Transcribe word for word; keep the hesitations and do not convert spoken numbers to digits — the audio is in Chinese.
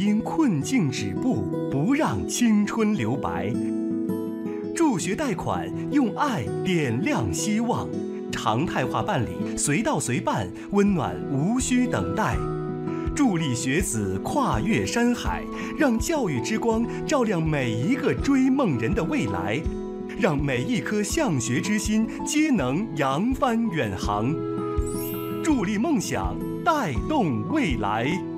因困境止步，不让青春留白。助学贷款，用爱点亮希望，常态化办理，随到随办，温暖无需等待。助力学子跨越山海，让教育之光照亮每一个追梦人的未来，让每一颗向学之心皆能扬帆远航。助力梦想，带动未来。